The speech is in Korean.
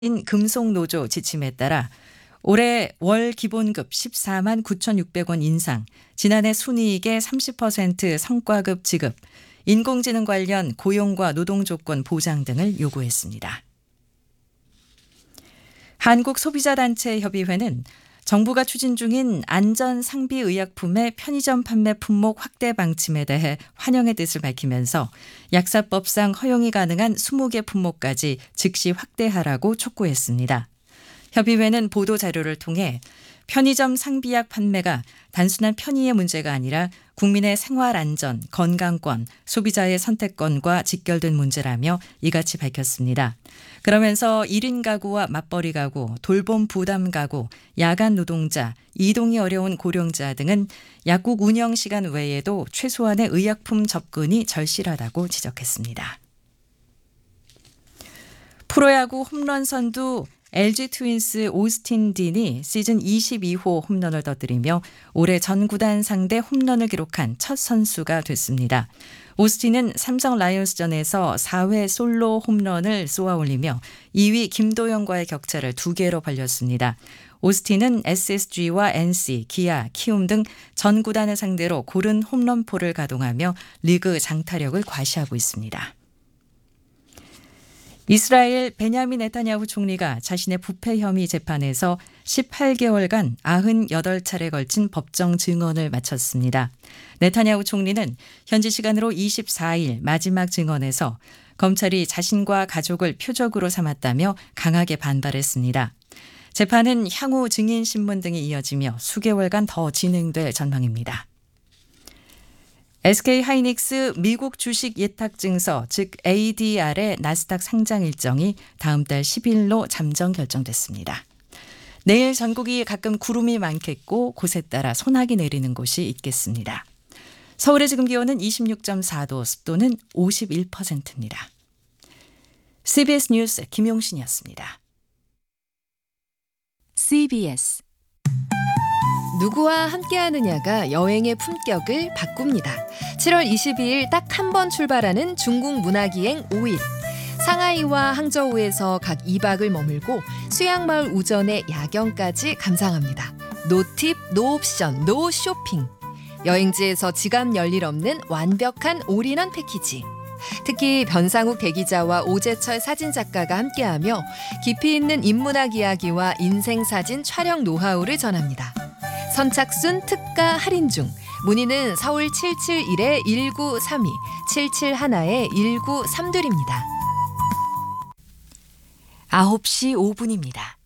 인 금속노조 지침에 따라 올해 월 기본급 14만 9,600원 인상, 지난해 순이익의 30% 성과급 지급, 인공지능 관련 고용과 노동조건 보장 등을 요구했습니다. 한국소비자단체협의회는 정부가 추진 중인 안전상비의약품의 편의점 판매 품목 확대 방침에 대해 환영의 뜻을 밝히면서 약사법상 허용이 가능한 20개 품목까지 즉시 확대하라고 촉구했습니다. 협의회는 보도자료를 통해 편의점 상비약 판매가 단순한 편의의 문제가 아니라 국민의 생활안전, 건강권, 소비자의 선택권과 직결된 문제라며 이같이 밝혔습니다. 그러면서 1인 가구와 맞벌이 가구, 돌봄 부담 가구, 야간 노동자, 이동이 어려운 고령자 등은 약국 운영 시간 외에도 최소한의 의약품 접근이 절실하다고 지적했습니다. 프로야구 홈런 선두 LG 트윈스 오스틴 딘이 시즌 22호 홈런을 터뜨리며 올해 전 구단 상대 홈런을 기록한 첫 선수가 됐습니다. 오스틴은 삼성 라이온스전에서 4회 솔로 홈런을 쏘아올리며 2위 김도영과의 격차를 2개로 벌렸습니다. 오스틴은 SSG와 NC, 기아, 키움 등 전 구단을 상대로 고른 홈런포를 가동하며 리그 장타력을 과시하고 있습니다. 이스라엘 베냐민 네타냐후 총리가 자신의 부패 혐의 재판에서 18개월간 98차례 걸친 법정 증언을 마쳤습니다. 네타냐후 총리는 현지 시간으로 24일 마지막 증언에서 검찰이 자신과 가족을 표적으로 삼았다며 강하게 반발했습니다. 재판은 향후 증인 신문 등이 이어지며 수개월간 더 진행될 전망입니다. SK하이닉스 미국 주식 예탁 증서 즉 ADR의 나스닥 상장 일정이 다음 달 10일로 잠정 결정됐습니다. 내일 전국이 가끔 구름이 많겠고 곳에 따라 소나기 내리는 곳이 있겠습니다. 서울의 지금 기온은 26.4도, 습도는 51%입니다. CBS 뉴스 김용신이었습니다. CBS 누구와 함께하느냐가 여행의 품격을 바꿉니다. 7월 22일 딱 한 번 출발하는 중국 문화기행 5일. 상하이와 항저우에서 각 2박을 머물고 수양마을 우전의 야경까지 감상합니다. 노팁, 노옵션, 노쇼핑. 여행지에서 지갑 열일 없는 완벽한 올인원 패키지. 특히 변상욱 대기자와 오재철 사진작가가 함께하며 깊이 있는 인문학 이야기와 인생사진 촬영 노하우를 전합니다. 선착순 특가 할인 중. 문의는 서울 771-1932, 771-1932입니다. 9시 5분입니다.